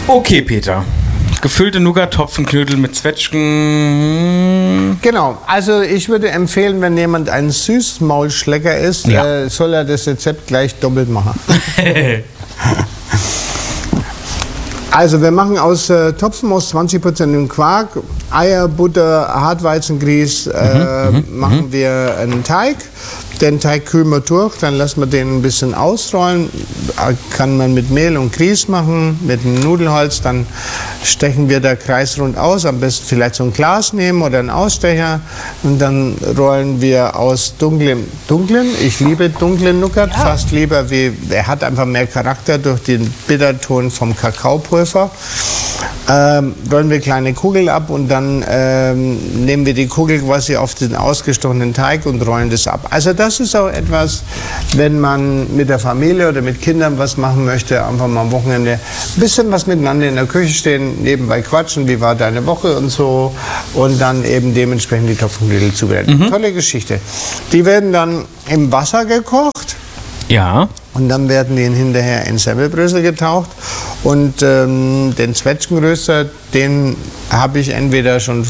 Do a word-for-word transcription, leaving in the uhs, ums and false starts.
Okay, Peter. Gefüllte Nougat-Topfenknödel mit Zwetschgen. Genau, also ich würde empfehlen, wenn jemand ein Süßmaulschlecker isst, Ja. äh, soll er das Rezept gleich doppelt machen. Also wir machen aus äh, Topfenmus zwanzig Prozent Quark, Eier, Butter, Hartweizengrieß, äh, Mhm, machen wir einen Teig. Den Teig kühlen wir durch, dann lassen wir den ein bisschen ausrollen. Kann man mit Mehl und Grieß machen, mit einem Nudelholz. Dann stechen wir da kreisrund aus, am besten vielleicht so ein Glas nehmen oder einen Ausstecher. Und dann rollen wir aus dunklem, dunklen, ich liebe dunklen Nougat, ja. fast lieber wie, er hat einfach mehr Charakter durch den Bitterton vom Kakaopulver. Ähm, rollen wir kleine Kugeln ab und dann ähm, nehmen wir die Kugel quasi auf den ausgestochenen Teig und rollen das ab. Also das ist auch etwas, wenn man mit der Familie oder mit Kindern was machen möchte, einfach mal am Wochenende ein bisschen was miteinander in der Küche stehen, nebenbei quatschen, wie war deine Woche und so und dann eben dementsprechend die Topfenknödel zubereiten. Mhm. Tolle Geschichte. Die werden dann im Wasser gekocht. Ja. Und dann werden die hinterher in Semmelbrösel getaucht. Und ähm, den Zwetschgenröster, den habe ich entweder schon